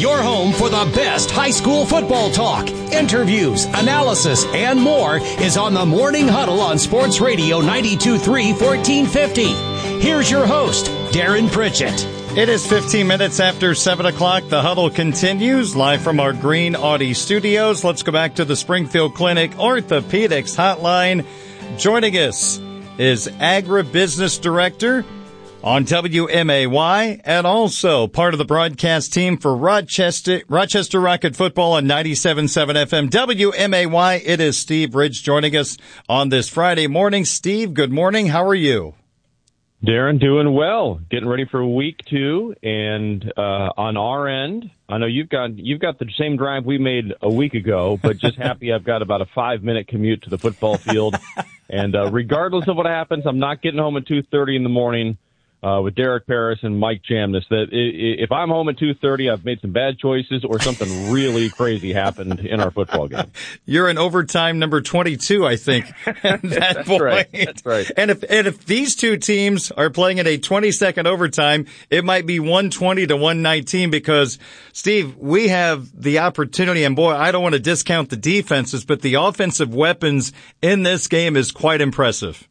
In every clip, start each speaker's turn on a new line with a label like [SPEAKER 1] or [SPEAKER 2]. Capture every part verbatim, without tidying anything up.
[SPEAKER 1] Your home for the best high school football talk, interviews, analysis, and more is on the Morning Huddle on Sports Radio ninety-two point three, fourteen fifty. Here's your host, Darren Pritchett.
[SPEAKER 2] It is fifteen minutes after seven o'clock. The Huddle continues live from our Green Audi studios. Let's go back to the Springfield Clinic Orthopedics Hotline. Joining us is Agribusiness Director on W M A Y and also part of the broadcast team for Rochester Rochester Rocket Football on ninety-seven point seven F M W M A Y. It is Steve Ridge joining us on this Friday morning. Steve, good morning. How are you?
[SPEAKER 3] Darren, doing well. Getting ready for week two, and uh, on our end, I know you've got you've got the same drive we made a week ago, but just happy I've got about a five minute commute to the football field. And uh, regardless of what happens, I'm not getting home at two thirty in the morning. Uh, with Derek Paris and Mike Jamness, that if I'm home at two thirty, I've made some bad choices or something really crazy happened in our football game.
[SPEAKER 2] You're in overtime number twenty-two, I think, at that
[SPEAKER 3] That's
[SPEAKER 2] point.
[SPEAKER 3] Right. That's right.
[SPEAKER 2] And if, and if these two teams are playing in a twenty second overtime, it might be one twenty to one nineteen because, Steve, we have the opportunity, and boy, I don't want to discount the defenses, but the offensive weapons in this game is quite impressive.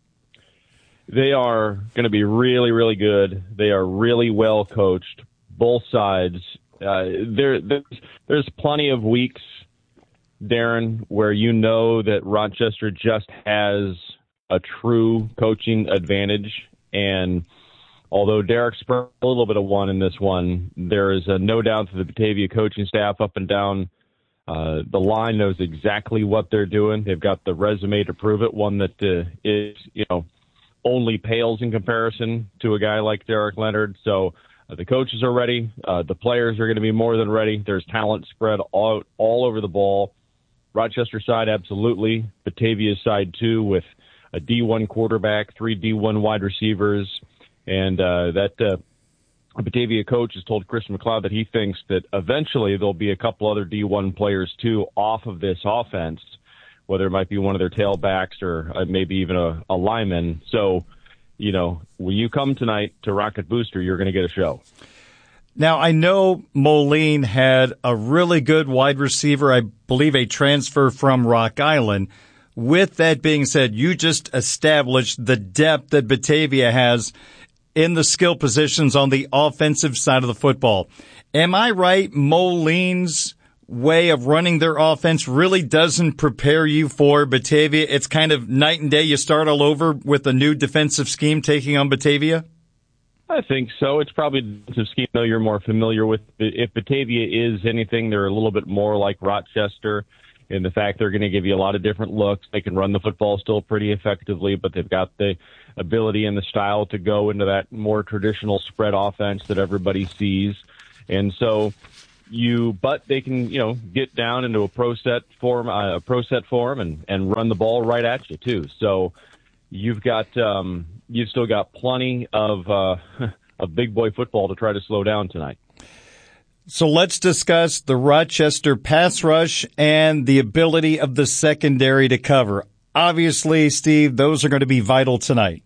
[SPEAKER 3] They are going to be really, really good. They are really well coached, both sides. Uh, there, there's, there's plenty of weeks, Darren, where you know that Rochester just has a true coaching advantage. And although Derek spread a little bit of one in this one, there is a no doubt that the Batavia coaching staff up and down uh, the line knows exactly what they're doing. They've got the resume to prove it, one that uh, is, you know, only pales in comparison to a guy like Derek Leonard. So uh, the coaches are ready. Uh, the players are going to be more than ready. There's talent spread all, all over the ball. Rochester side, absolutely. Batavia side, too, with a D one quarterback, three D one wide receivers. And uh, that uh, Batavia coach has told Chris McLeod that he thinks that eventually there'll be a couple other D one players, too, off of this offense, whether it might be one of their tailbacks or uh, maybe even a, a lineman. So, you know, when you come tonight to Rocket Booster, you're going to get a show.
[SPEAKER 2] Now, I know Moline had a really good wide receiver, I believe a transfer from Rock Island. With that being said, you just established the depth that Batavia has in the skill positions on the offensive side of the football. Am I right? Moline's way of running their offense really doesn't prepare you for Batavia. It's kind of night and day. You start all over with a new defensive scheme taking on Batavia?
[SPEAKER 3] I think so. It's probably a defensive scheme, though, you're more familiar with. If Batavia is anything, they're a little bit more like Rochester in the fact they're going to give you a lot of different looks. They can run the football still pretty effectively, but they've got the ability and the style to go into that more traditional spread offense that everybody sees. And so You, but they can, you know, get down into a pro set form, uh, a pro set form, and, and run the ball right at you too. So you've got, um, you've still got plenty of uh, of big boy football to try to slow down tonight.
[SPEAKER 2] So let's discuss the Rochester pass rush and the ability of the secondary to cover. Obviously, Steve, those are going to be vital tonight.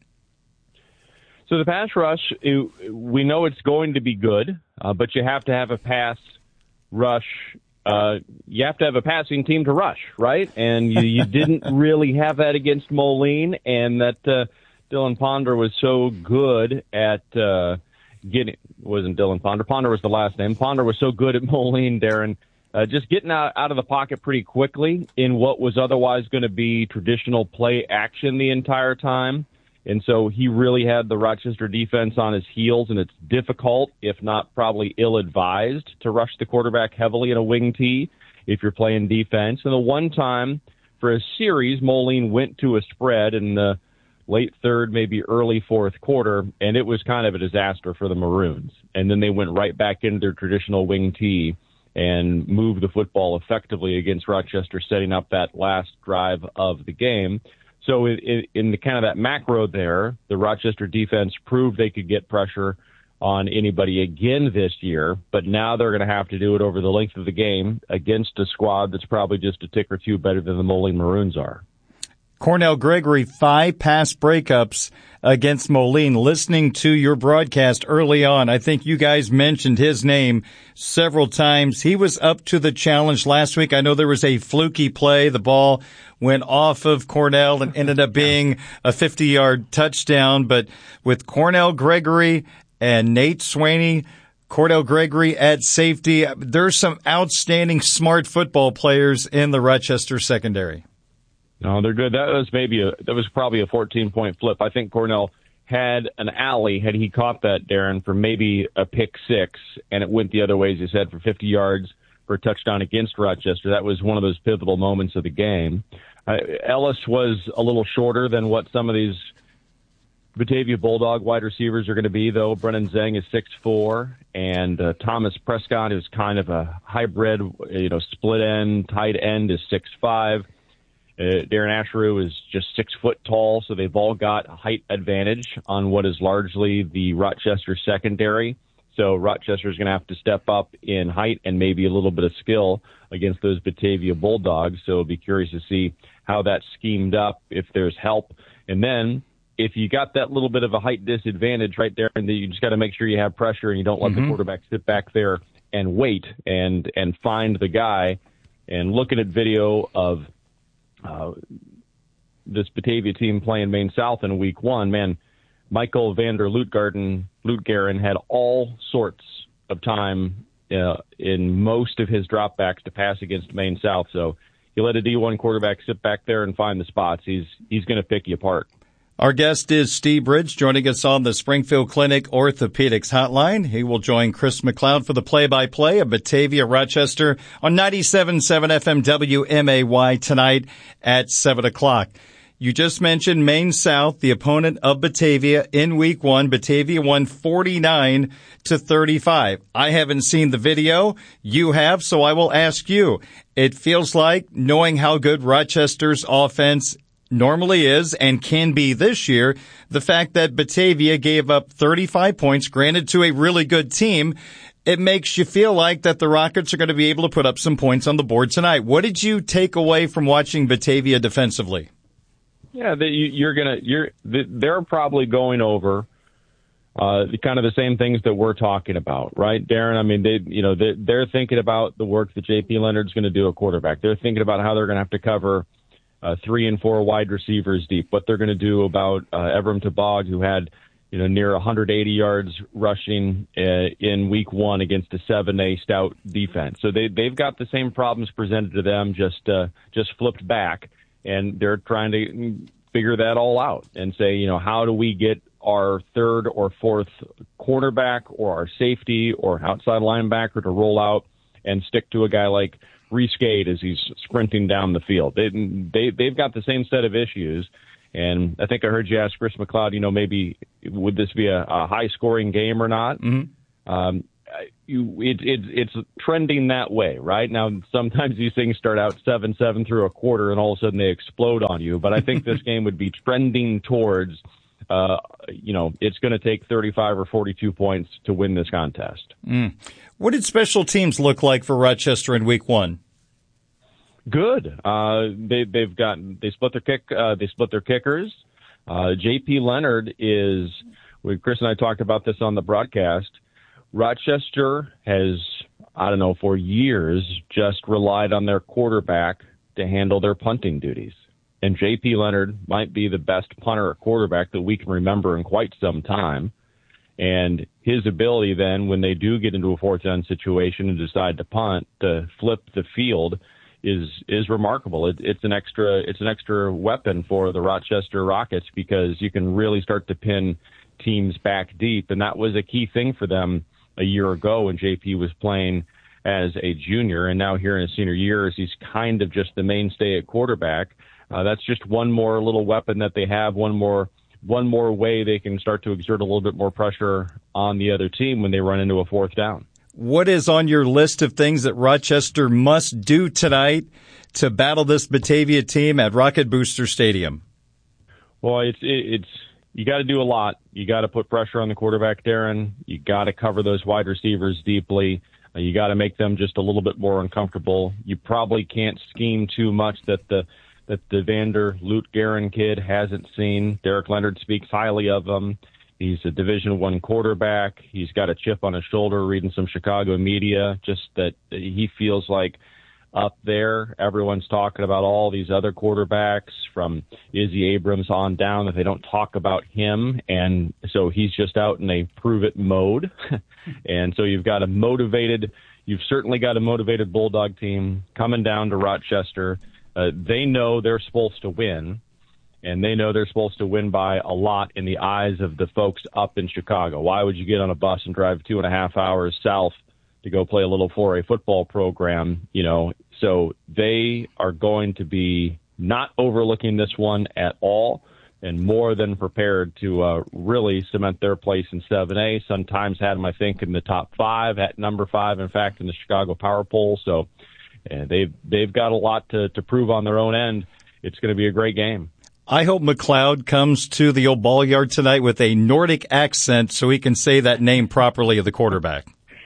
[SPEAKER 3] So the pass rush, it, we know it's going to be good, uh, but you have to have a pass rush. Uh, you have to have a passing team to rush, right? And you, you didn't really have that against Moline, and that uh, Dylan Ponder was so good at uh, getting. Wasn't Dylan Ponder? Ponder was the last name. Ponder was so good at Moline, Darren, uh, just getting out, out of the pocket pretty quickly in what was otherwise going to be traditional play action the entire time. And so he really had the Rochester defense on his heels, and it's difficult, if not probably ill-advised, to rush the quarterback heavily in a wing tee if you're playing defense. And the one time for a series, Moline went to a spread in the late third, maybe early fourth quarter, and it was kind of a disaster for the Maroons. And then they went right back into their traditional wing tee and moved the football effectively against Rochester, setting up that last drive of the game. So in, in the kind of that macro there, the Rochester defense proved they could get pressure on anybody again this year, but now they're going to have to do it over the length of the game against a squad that's probably just a tick or two better than the Moline Maroons are.
[SPEAKER 2] Cornell Gregory, five pass breakups against Moline. Listening to your broadcast early on, I think you guys mentioned his name several times. He was up to the challenge last week. I know there was a fluky play. The ball went off of Cornell and ended up being a fifty-yard touchdown. But with Cornell Gregory and Nate Swaney, Cordell Gregory at safety, there's some outstanding smart football players in the Rochester secondary.
[SPEAKER 3] No, they're good. That was maybe a that was probably a fourteen-point flip. I think Cornell had an alley, had he caught that, Darren, for maybe a pick six, and it went the other way, as you said, for fifty yards for a touchdown against Rochester. That was one of those pivotal moments of the game. Uh, Ellis was a little shorter than what some of these Batavia Bulldog wide receivers are going to be, though. Brennan Zeng is six foot four, and uh, Thomas Prescott is kind of a hybrid, you know, split end, tight end is six foot five. Uh, Darren Asheru is just six foot tall, so they've all got height advantage on what is largely the Rochester secondary. So Rochester is going to have to step up in height and maybe a little bit of skill against those Batavia Bulldogs. So I'll be curious to see how that's schemed up, if there's help. And then if you got that little bit of a height disadvantage right there, and you just got to make sure you have pressure and you don't let mm-hmm. the quarterback sit back there and wait and, and find the guy. And looking at video of Uh, this Batavia team playing Maine South in week one, man, Michael Vander Lutgarden, Lutgaren had all sorts of time uh, in most of his dropbacks to pass against Maine South. So you let a D one quarterback sit back there and find the spots. He's, he's going to pick you apart.
[SPEAKER 2] Our guest is Steve Bridge, joining us on the Springfield Clinic Orthopedics Hotline. He will join Chris McLeod for the play-by-play of Batavia Rochester on ninety-seven point seven F M W M A Y tonight at seven o'clock. You just mentioned Maine South, the opponent of Batavia in week one. Batavia won forty-nine to thirty-five. I haven't seen the video. You have, so I will ask you. It feels like, knowing how good Rochester's offense normally is and can be this year, the fact that Batavia gave up thirty-five points, granted to a really good team, it makes you feel like that the Rockets are going to be able to put up some points on the board tonight. What did you take away from watching Batavia defensively?
[SPEAKER 3] Yeah, the, you're gonna you're they're probably going over uh, the kind of the same things that we're talking about, right, Darren? I mean, they you know they they're thinking about the work that J P Leonard's going to do at quarterback. They're thinking about how they're going to have to cover Uh, three and four wide receivers deep. What they're going to do about uh, Evram Tabag, who had, you know, near one hundred eighty yards rushing uh, in week one against a seven A stout defense. So they they've got the same problems presented to them, just uh, just flipped back, and they're trying to figure that all out and say, you know, how do we get our third or fourth cornerback or our safety or outside linebacker to roll out and stick to a guy like Reese Gade as he's sprinting down the field. They, they, they've got the same set of issues. And I think I heard you ask Chris McLeod, you know, maybe would this be a, a high-scoring game or not? Mm-hmm. Um, you, it, it, it's trending that way, right? Now, sometimes these things start out seven seven through a quarter, and all of a sudden they explode on you. But I think this game would be trending towards, uh, you know, it's going to take thirty-five or forty-two points to win this contest.
[SPEAKER 2] Mm. What did special teams look like for Rochester in week one?
[SPEAKER 3] Good. Uh, they, they've got, they split their kick, uh, they split their kickers. Uh, J P Leonard is, we, Chris and I talked about this on the broadcast. Rochester has, I don't know, for years just relied on their quarterback to handle their punting duties. And J P Leonard might be the best punter or quarterback that we can remember in quite some time. And his ability then, when they do get into a fourth down situation and decide to punt, to flip the field is is remarkable. It, it's an extra it's an extra weapon for the Rochester Rockets, because you can really start to pin teams back deep. And that was a key thing for them a year ago when J P was playing as a junior, and now here in his senior year, as he's kind of just the mainstay at quarterback. Uh, that's just one more little weapon that they have, one more one more way they can start to exert a little bit more pressure on the other team when they run into a fourth down.
[SPEAKER 2] What is on your list of things that Rochester must do tonight to battle this Batavia team at Rocket Booster Stadium?
[SPEAKER 3] Well, it's it's you got to do a lot. You got to put pressure on the quarterback, Darren. You got to cover those wide receivers deeply. Uh, you got to make them just a little bit more uncomfortable. You probably can't scheme too much that the that the Vander Lute-Guerin kid hasn't seen. Derek Leonard speaks highly of him. He's a Division One quarterback. He's got a chip on his shoulder reading some Chicago media, just that he feels like up there, everyone's talking about all these other quarterbacks from Izzy Abrams on down, that they don't talk about him. And so he's just out in a prove-it mode. And so you've got a motivated, you've certainly got a motivated Bulldog team coming down to Rochester. Uh, they know they're supposed to win. And they know they're supposed to win by a lot in the eyes of the folks up in Chicago. Why would you get on a bus and drive two and a half hours south to go play a little four A football program? You know, so they are going to be not overlooking this one at all, and more than prepared to uh, really cement their place in seven A. Sometimes had them, I think, in the top five, at number five, in fact, in the Chicago Power Poll. So uh, they've they've got a lot to, to prove on their own end. It's going to be a great game.
[SPEAKER 2] I hope McLeod comes to the old ball yard tonight with a Nordic accent so he can say that name properly of the quarterback.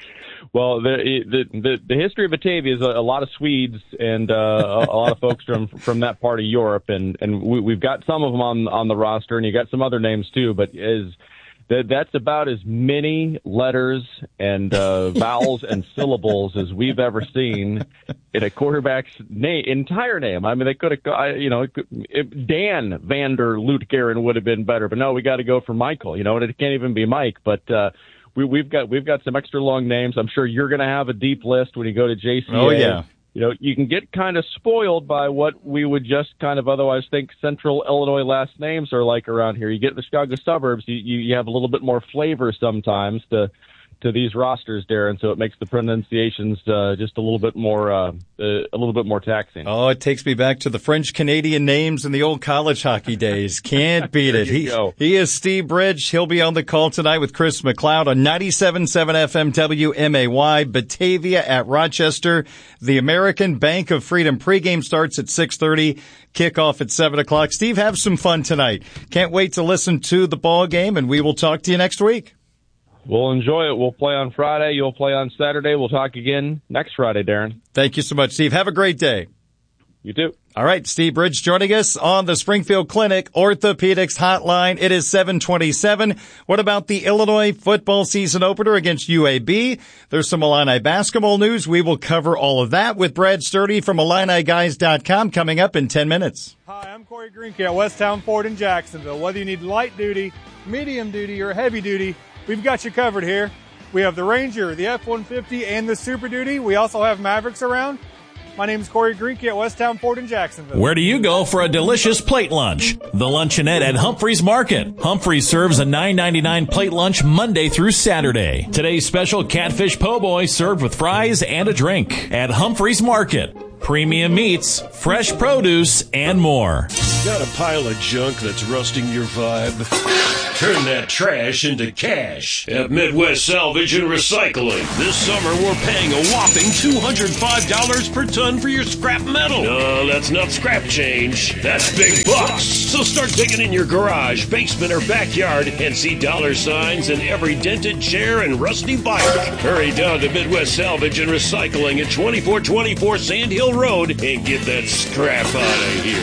[SPEAKER 3] Well, the the the, the history of Batavia is a, a lot of Swedes and uh, a, a lot of folks from from that part of Europe, and and we, we've got some of them on on the roster, and you got some other names too. But as that that's about as many letters and uh, vowels and syllables as we've ever seen in a quarterback's name, entire name. I mean, they could have, you know, it, Dan Vander Lute-Guerin would have been better, but no, we got to go for Michael. You know, and it can't even be Mike. But uh, we, we've got we've got some extra long names. I'm sure you're going to have a deep list when you go to J C A.
[SPEAKER 2] Oh yeah.
[SPEAKER 3] You know, you can get kind of spoiled by what we would just kind of otherwise think Central Illinois last names are like around here. You get in the Chicago suburbs, you, you, you have a little bit more flavor sometimes to to these rosters, Darren, so it makes the pronunciations uh, just a little bit more uh, uh, a little bit more taxing.
[SPEAKER 2] Oh, it takes me back to the French Canadian names in the old college hockey days. Can't beat it. He, he is Steve Bridge. He'll be on the call tonight with Chris McLeod on ninety-seven point seven F M W M A Y, Batavia at Rochester. The American Bank of Freedom pregame starts at six thirty, kickoff at seven o'clock. Steve, have some fun tonight. Can't wait to listen to the ball game, and we will talk to you next week.
[SPEAKER 3] We'll enjoy it. We'll play on Friday. You'll play on Saturday. We'll talk again next Friday, Darren.
[SPEAKER 2] Thank you so much, Steve. Have a great day.
[SPEAKER 3] You too.
[SPEAKER 2] All right, Steve Bridge joining us on the Springfield Clinic Orthopedics Hotline. It is seven twenty-seven. What about the Illinois football season opener against U A B? There's some Illini basketball news. We will cover all of that with Brad Sturdy from Illini Guys dot com coming up in ten minutes.
[SPEAKER 4] Hi, I'm Corey Greenke at Westtown Ford in Jacksonville. Whether you need light duty, medium duty, or heavy duty, we've got you covered here. We have the Ranger, the F one fifty, and the Super Duty. We also have Mavericks around. My name is Corey Greenke at Westtown Ford in Jacksonville.
[SPEAKER 5] Where do you go for a delicious plate lunch? The Luncheonette at Humphreys Market. Humphreys serves a nine ninety-nine plate lunch Monday through Saturday. Today's special catfish po' boy served with fries and a drink at Humphreys Market. Premium meats, fresh produce, and more.
[SPEAKER 6] Got a pile of junk that's rusting your vibe? Turn that trash into cash at Midwest Salvage and Recycling. This summer, we're paying a whopping two hundred five dollars per ton for your scrap metal. No, that's not scrap change. That's big bucks. So start digging in your garage, basement, or backyard and see dollar signs in every dented chair and rusty bike. Hurry down to Midwest Salvage and Recycling at twenty-four twenty-four Sand Hill Road and get that scrap out of here.